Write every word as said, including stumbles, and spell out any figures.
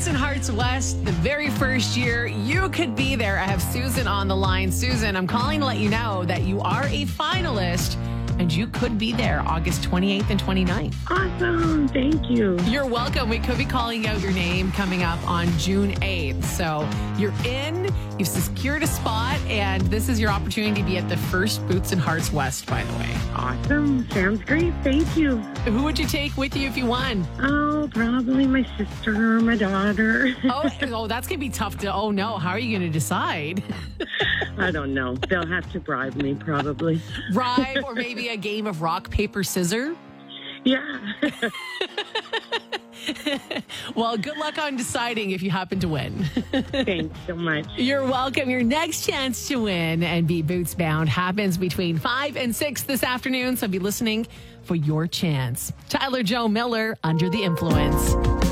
Boots and Hearts West, the very first year you could be there. I have Susan on the line. Susan, I'm calling to let you know that you are a finalist and you could be there August twenty-eighth and twenty-ninth. Awesome. Thank you. You're welcome. We could be calling out your name coming up on June eighth. So you're in, you've secured a spot, and this is your opportunity to be at the first Boots and Hearts West, by the way. Awesome. Sounds great. Thank you. Who would you take with you if you won? Oh, probably my sister or my daughter. Oh, oh that's going to be tough to, oh no, how are you going to decide? I don't know. They'll have to bribe me, probably. Bribe, or maybe a game of rock, paper, scissors? Yeah. Well, good luck on deciding if you happen to win. Thanks so much. You're welcome. Your next chance to win and be Boots Bound happens between five and six this afternoon, so be listening for your chance. Tyler Joe Miller, Under the Influence.